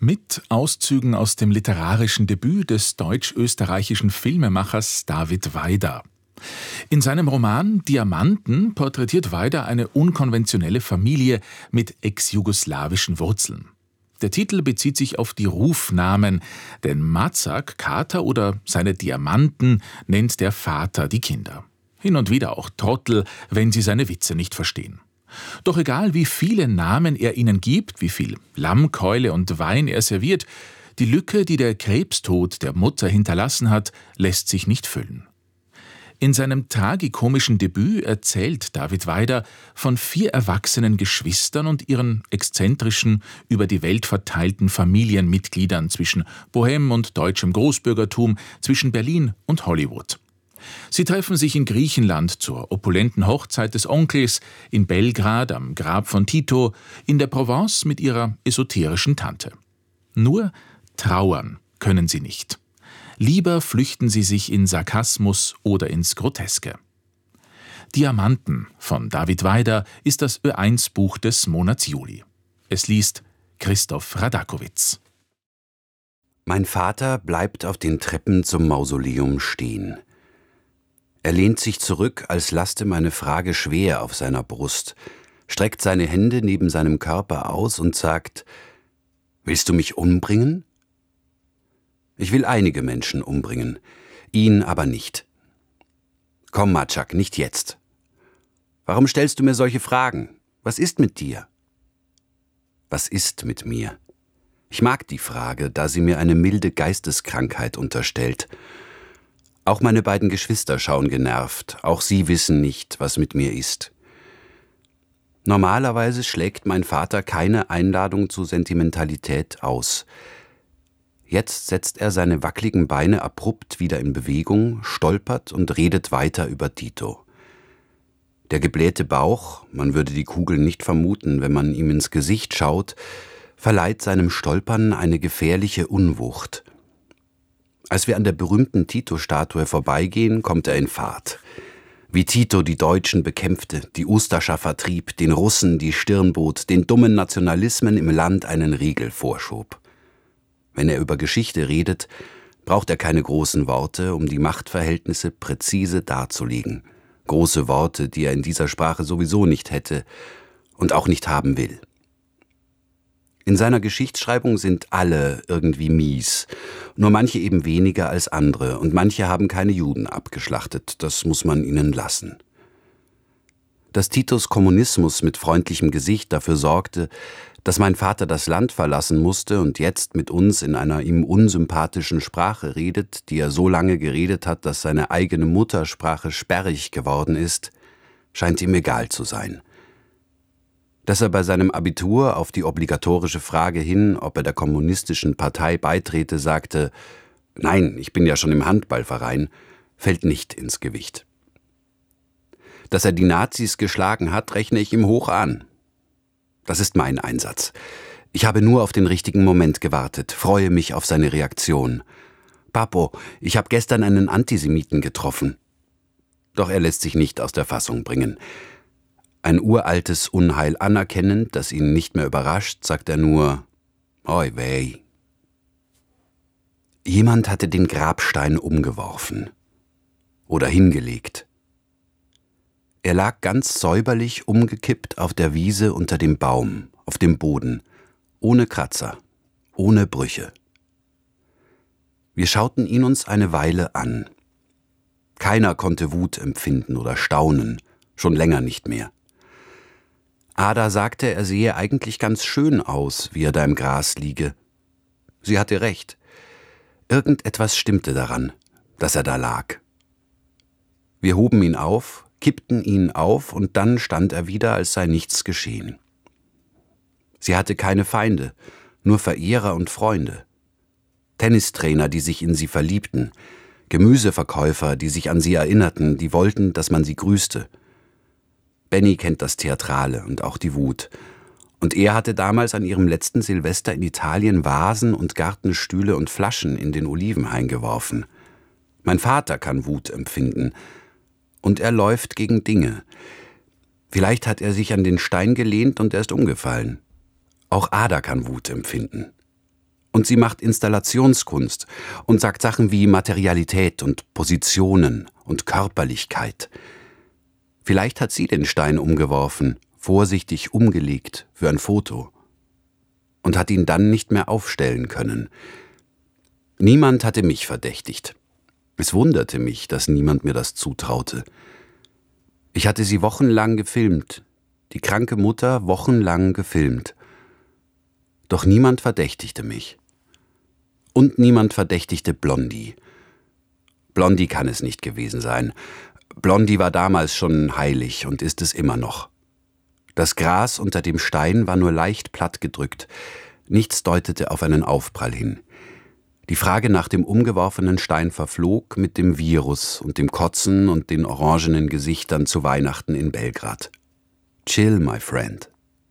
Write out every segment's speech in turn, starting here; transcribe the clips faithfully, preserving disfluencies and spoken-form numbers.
Mit Auszügen aus dem literarischen Debüt des deutsch-österreichischen Filmemachers David Waider. In seinem Roman Diamanten porträtiert Waider eine unkonventionelle Familie mit ex-jugoslawischen Wurzeln. Der Titel bezieht sich auf die Rufnamen, denn Mazak, Kater oder seine Diamanten nennt der Vater die Kinder. Hin und wieder auch Trottel, wenn sie seine Witze nicht verstehen. Doch egal, wie viele Namen er ihnen gibt, wie viel Lammkeule und Wein er serviert, die Lücke, die der Krebstod der Mutter hinterlassen hat, lässt sich nicht füllen. In seinem tragikomischen Debüt erzählt David Waider von vier erwachsenen Geschwistern und ihren exzentrischen, über die Welt verteilten Familienmitgliedern zwischen Bohème und deutschem Großbürgertum, zwischen Berlin und Hollywood. Sie treffen sich in Griechenland zur opulenten Hochzeit des Onkels, in Belgrad am Grab von Tito, in der Provence mit ihrer esoterischen Tante. Nur trauern können sie nicht. Lieber flüchten sie sich in Sarkasmus oder ins Groteske. Diamanten von David Waider ist das Ö eins Buch des Monats Juli. Es liest Christoph Radakowitz. Mein Vater bleibt auf den Treppen zum Mausoleum stehen. Er lehnt sich zurück, als laste meine Frage schwer auf seiner Brust, streckt seine Hände neben seinem Körper aus und sagt: »Willst du mich umbringen?« Ich will einige Menschen umbringen, ihn aber nicht. »Komm, Macak, nicht jetzt. Warum stellst du mir solche Fragen? Was ist mit dir?« Was ist mit mir? Ich mag die Frage, da sie mir eine milde Geisteskrankheit unterstellt. Auch meine beiden Geschwister schauen genervt, auch sie wissen nicht, was mit mir ist. Normalerweise schlägt mein Vater keine Einladung zu Sentimentalität aus. Jetzt setzt er seine wackeligen Beine abrupt wieder in Bewegung, stolpert und redet weiter über Tito. Der geblähte Bauch, man würde die Kugel nicht vermuten, wenn man ihm ins Gesicht schaut, verleiht seinem Stolpern eine gefährliche Unwucht. Als wir an der berühmten Tito-Statue vorbeigehen, kommt er in Fahrt. Wie Tito die Deutschen bekämpfte, die Ustascha vertrieb, den Russen die Stirn bot, den dummen Nationalismen im Land einen Riegel vorschob. Wenn er über Geschichte redet, braucht er keine großen Worte, um die Machtverhältnisse präzise darzulegen. Große Worte, die er in dieser Sprache sowieso nicht hätte und auch nicht haben will. In seiner Geschichtsschreibung sind alle irgendwie mies, nur manche eben weniger als andere und manche haben keine Juden abgeschlachtet, das muss man ihnen lassen. Dass Titos Kommunismus mit freundlichem Gesicht dafür sorgte, dass mein Vater das Land verlassen musste und jetzt mit uns in einer ihm unsympathischen Sprache redet, die er so lange geredet hat, dass seine eigene Muttersprache sperrig geworden ist, scheint ihm egal zu sein. Dass er bei seinem Abitur auf die obligatorische Frage hin, ob er der kommunistischen Partei beitrete, sagte: »Nein, ich bin ja schon im Handballverein«, fällt nicht ins Gewicht. Dass er die Nazis geschlagen hat, rechne ich ihm hoch an. Das ist mein Einsatz. Ich habe nur auf den richtigen Moment gewartet, freue mich auf seine Reaktion. »Papo, ich habe gestern einen Antisemiten getroffen.« Doch er lässt sich nicht aus der Fassung bringen. Ein uraltes Unheil anerkennend, das ihn nicht mehr überrascht, sagt er nur: »Oi weh.« Jemand hatte den Grabstein umgeworfen oder hingelegt. Er lag ganz säuberlich umgekippt auf der Wiese unter dem Baum, auf dem Boden, ohne Kratzer, ohne Brüche. Wir schauten ihn uns eine Weile an. Keiner konnte Wut empfinden oder staunen, schon länger nicht mehr. Ada sagte, er sehe eigentlich ganz schön aus, wie er da im Gras liege. Sie hatte recht. Irgendetwas stimmte daran, dass er da lag. Wir hoben ihn auf, kippten ihn auf und dann stand er wieder, als sei nichts geschehen. Sie hatte keine Feinde, nur Verehrer und Freunde. Tennistrainer, die sich in sie verliebten, Gemüseverkäufer, die sich an sie erinnerten, die wollten, dass man sie grüßte. Benny kennt das Theatrale und auch die Wut. Und er hatte damals an ihrem letzten Silvester in Italien Vasen und Gartenstühle und Flaschen in den Olivenhain geworfen. Mein Vater kann Wut empfinden. Und er läuft gegen Dinge. Vielleicht hat er sich an den Stein gelehnt und er ist umgefallen. Auch Ada kann Wut empfinden. Und sie macht Installationskunst und sagt Sachen wie Materialität und Positionen und Körperlichkeit. Vielleicht hat sie den Stein umgeworfen, vorsichtig umgelegt für ein Foto und hat ihn dann nicht mehr aufstellen können. Niemand hatte mich verdächtigt. Es wunderte mich, dass niemand mir das zutraute. Ich hatte sie wochenlang gefilmt, die kranke Mutter wochenlang gefilmt. Doch niemand verdächtigte mich. Und niemand verdächtigte Blondie. Blondie kann es nicht gewesen sein. Blondie war damals schon heilig und ist es immer noch. Das Gras unter dem Stein war nur leicht plattgedrückt. Nichts deutete auf einen Aufprall hin. Die Frage nach dem umgeworfenen Stein verflog mit dem Virus und dem Kotzen und den orangenen Gesichtern zu Weihnachten in Belgrad. Chill, my friend.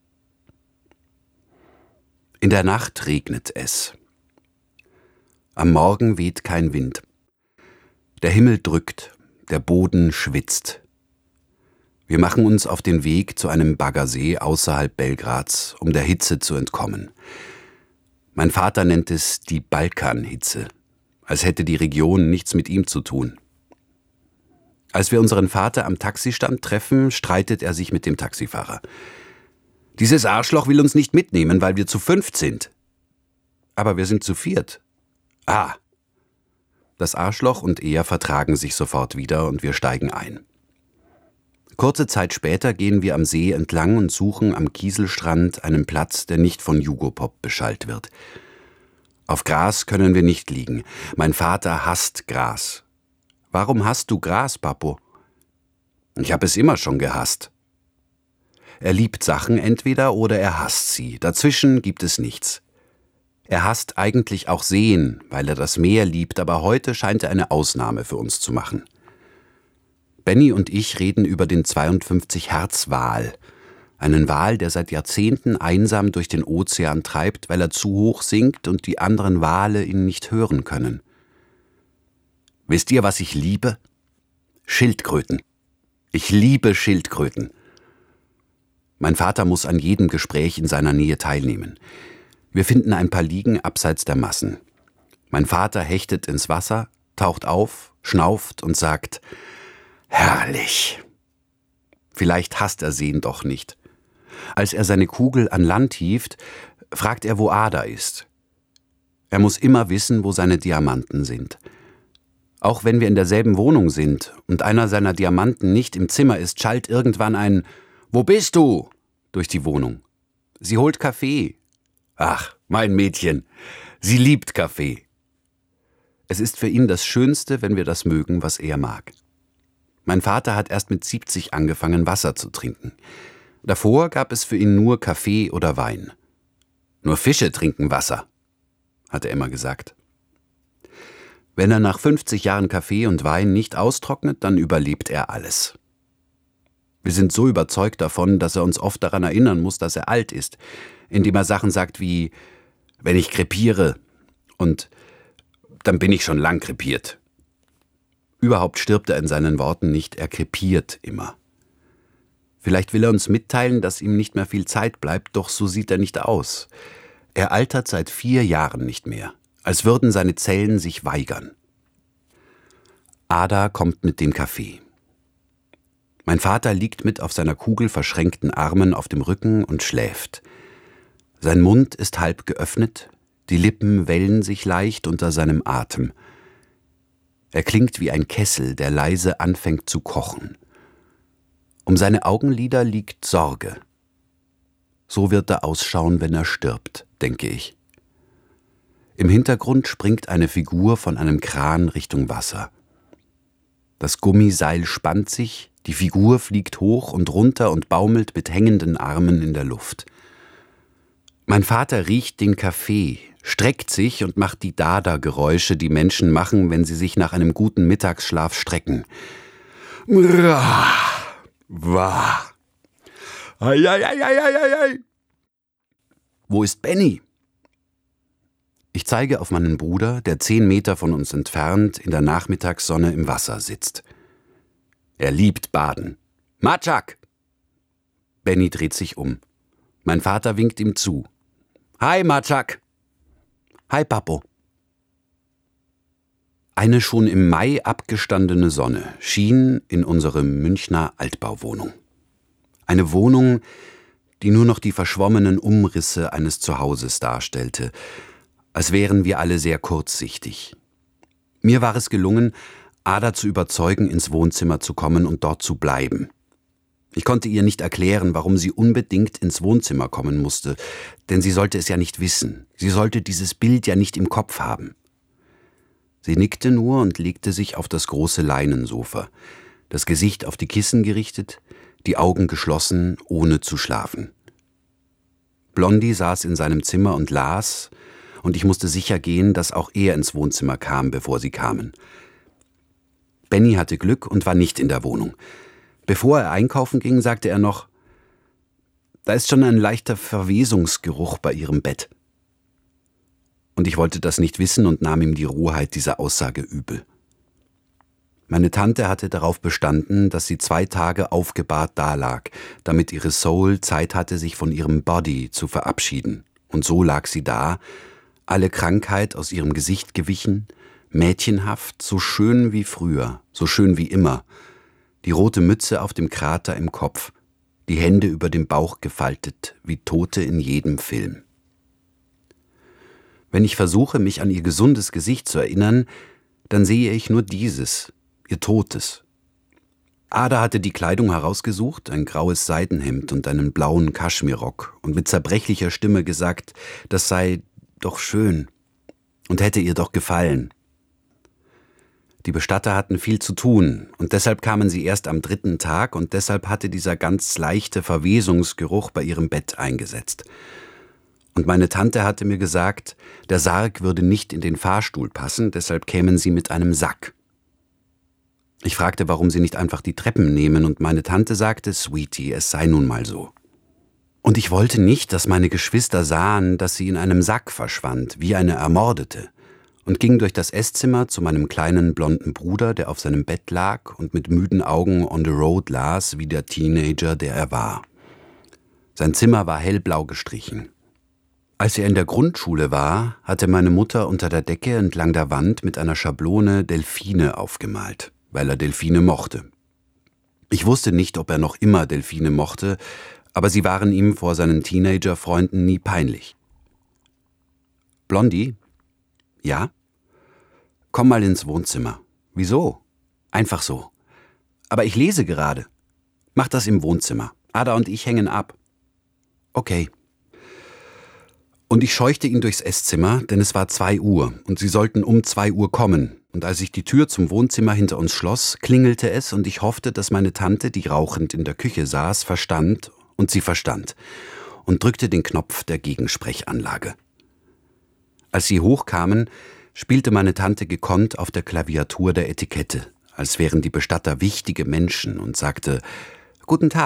In der Nacht regnet es. Am Morgen weht kein Wind. Der Himmel drückt, der Boden schwitzt. Wir machen uns auf den Weg zu einem Baggersee außerhalb Belgrads, um der Hitze zu entkommen. Mein Vater nennt es die Balkanhitze, als hätte die Region nichts mit ihm zu tun. Als wir unseren Vater am Taxistand treffen, streitet er sich mit dem Taxifahrer. Dieses Arschloch will uns nicht mitnehmen, weil wir zu fünft sind. Aber wir sind zu viert. Ah. Das Arschloch und er vertragen sich sofort wieder und wir steigen ein. Kurze Zeit später gehen wir am See entlang und suchen am Kieselstrand einen Platz, der nicht von Jugopop beschallt wird. Auf Gras können wir nicht liegen. Mein Vater hasst Gras. Warum hasst du Gras, Papo? Ich habe es immer schon gehasst. Er liebt Sachen entweder oder er hasst sie. Dazwischen gibt es nichts. Er hasst eigentlich auch Seen, weil er das Meer liebt, aber heute scheint er eine Ausnahme für uns zu machen. Benny und ich reden über den zweiundfünfzig-Hertz-Wal, einen Wal, der seit Jahrzehnten einsam durch den Ozean treibt, weil er zu hoch sinkt und die anderen Wale ihn nicht hören können. Wisst ihr, was ich liebe? Schildkröten. Ich liebe Schildkröten. Mein Vater muss an jedem Gespräch in seiner Nähe teilnehmen. Wir finden ein paar Liegen abseits der Massen. Mein Vater hechtet ins Wasser, taucht auf, schnauft und sagt: Herrlich. Vielleicht hasst er Seen doch nicht. Als er seine Kugel an Land hieft, fragt er, wo Ada ist. Er muss immer wissen, wo seine Diamanten sind. Auch wenn wir in derselben Wohnung sind und einer seiner Diamanten nicht im Zimmer ist, schallt irgendwann ein »Wo bist du?« durch die Wohnung. Sie holt Kaffee. Ach, mein Mädchen, sie liebt Kaffee. Es ist für ihn das Schönste, wenn wir das mögen, was er mag. Mein Vater hat erst mit siebzig angefangen, Wasser zu trinken. Davor gab es für ihn nur Kaffee oder Wein. Nur Fische trinken Wasser, hat er immer gesagt. Wenn er nach fünfzig Jahren Kaffee und Wein nicht austrocknet, dann überlebt er alles. Wir sind so überzeugt davon, dass er uns oft daran erinnern muss, dass er alt ist, indem er Sachen sagt wie, wenn ich krepiere und dann bin ich schon lang krepiert. Überhaupt stirbt er in seinen Worten nicht, er krepiert immer. Vielleicht will er uns mitteilen, dass ihm nicht mehr viel Zeit bleibt, doch so sieht er nicht aus. Er altert seit vier Jahren nicht mehr, als würden seine Zellen sich weigern. Ada kommt mit dem Kaffee. Mein Vater liegt mit auf seiner Kugel verschränkten Armen auf dem Rücken und schläft. Sein Mund ist halb geöffnet, die Lippen wellen sich leicht unter seinem Atem. Er klingt wie ein Kessel, der leise anfängt zu kochen. Um seine Augenlider liegt Sorge. So wird er ausschauen, wenn er stirbt, denke ich. Im Hintergrund springt eine Figur von einem Kran Richtung Wasser. Das Gummiseil spannt sich, die Figur fliegt hoch und runter und baumelt mit hängenden Armen in der Luft. Mein Vater riecht den Kaffee, streckt sich und macht die Dada-Geräusche, die Menschen machen, wenn sie sich nach einem guten Mittagsschlaf strecken. Wah. Ei, ei, ei, ei, ei, ei. Wo ist Benny? Ich zeige auf meinen Bruder, der zehn Meter von uns entfernt in der Nachmittagssonne im Wasser sitzt. Er liebt Baden. Matschak! Benny dreht sich um. Mein Vater winkt ihm zu. Hi, Matschak! Hi, Papo. Eine schon im Mai abgestandene Sonne schien in unsere Münchner Altbauwohnung. Eine Wohnung, die nur noch die verschwommenen Umrisse eines Zuhauses darstellte, als wären wir alle sehr kurzsichtig. Mir war es gelungen, Ada zu überzeugen, ins Wohnzimmer zu kommen und dort zu bleiben. Ich konnte ihr nicht erklären, warum sie unbedingt ins Wohnzimmer kommen musste, denn sie sollte es ja nicht wissen. Sie sollte dieses Bild ja nicht im Kopf haben. Sie nickte nur und legte sich auf das große Leinensofa, das Gesicht auf die Kissen gerichtet, die Augen geschlossen, ohne zu schlafen. Blondie saß in seinem Zimmer und las, und ich musste sicher gehen, dass auch er ins Wohnzimmer kam, bevor sie kamen. Benny hatte Glück und war nicht in der Wohnung. Bevor er einkaufen ging, sagte er noch: »Da ist schon ein leichter Verwesungsgeruch bei Ihrem Bett.« Und ich wollte das nicht wissen und nahm ihm die Rohheit dieser Aussage übel. Meine Tante hatte darauf bestanden, dass sie zwei Tage aufgebahrt dalag, damit ihre Soul Zeit hatte, sich von ihrem Body zu verabschieden. Und so lag sie da, alle Krankheit aus ihrem Gesicht gewichen, mädchenhaft, so schön wie früher, so schön wie immer, die rote Mütze auf dem Krater im Kopf, die Hände über dem Bauch gefaltet, wie Tote in jedem Film. Wenn ich versuche, mich an ihr gesundes Gesicht zu erinnern, dann sehe ich nur dieses, ihr totes. Ada hatte die Kleidung herausgesucht, ein graues Seidenhemd und einen blauen Kaschmirrock, und mit zerbrechlicher Stimme gesagt, das sei doch schön und hätte ihr doch gefallen. Die Bestatter hatten viel zu tun, und deshalb kamen sie erst am dritten Tag, und deshalb hatte dieser ganz leichte Verwesungsgeruch bei ihrem Bett eingesetzt. Und meine Tante hatte mir gesagt, der Sarg würde nicht in den Fahrstuhl passen, deshalb kämen sie mit einem Sack. Ich fragte, warum sie nicht einfach die Treppen nehmen, und meine Tante sagte, Sweetie, es sei nun mal so. Und ich wollte nicht, dass meine Geschwister sahen, dass sie in einem Sack verschwand, wie eine Ermordete, und ging durch das Esszimmer zu meinem kleinen blonden Bruder, der auf seinem Bett lag und mit müden Augen on the road las, wie der Teenager, der er war. Sein Zimmer war hellblau gestrichen. Als er in der Grundschule war, hatte meine Mutter unter der Decke entlang der Wand mit einer Schablone Delfine aufgemalt, weil er Delfine mochte. Ich wusste nicht, ob er noch immer Delfine mochte, aber sie waren ihm vor seinen Teenager-Freunden nie peinlich. »Blondie? Ja? Komm mal ins Wohnzimmer.« »Wieso?« »Einfach so.« »Aber ich lese gerade.« »Mach das im Wohnzimmer. Ada und ich hängen ab.« »Okay.« Und ich scheuchte ihn durchs Esszimmer, denn es war zwei Uhr und sie sollten um zwei Uhr kommen. Und als ich die Tür zum Wohnzimmer hinter uns schloss, klingelte es und ich hoffte, dass meine Tante, die rauchend in der Küche saß, verstand, und sie verstand, und drückte den Knopf der Gegensprechanlage. Als sie hochkamen, spielte meine Tante gekonnt auf der Klaviatur der Etikette, als wären die Bestatter wichtige Menschen, und sagte: »Guten Tag.